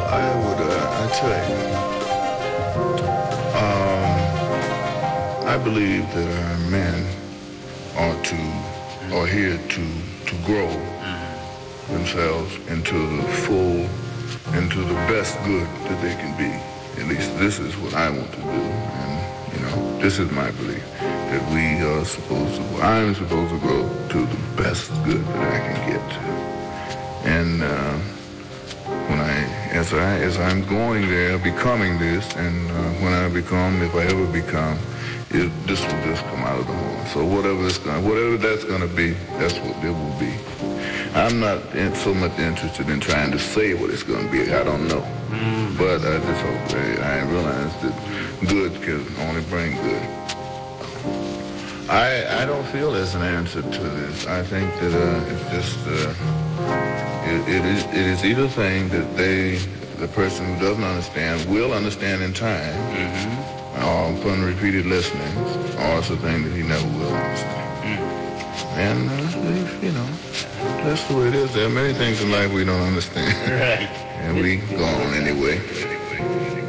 I tell you, I believe that our men are here to grow themselves into the best good that they can be. At least this is what I want to do, and this is my belief that I'm supposed to grow to the best good that I can get to, and as I'm going there, becoming this, and when I become, if I ever become, this will just come out of the horn. So whatever that's going to be, that's what it will be. I'm not so much interested in trying to say what it's going to be. I don't know. But I just hope I realize that good can only bring good. I don't feel there's an answer to this. I think that it's just, it is either thing that the person who doesn't understand will understand in time, upon repeated listening, or it's a thing that he never will understand. And, that's the way it is. There are many things in life we don't understand. Right. And we go on anyway.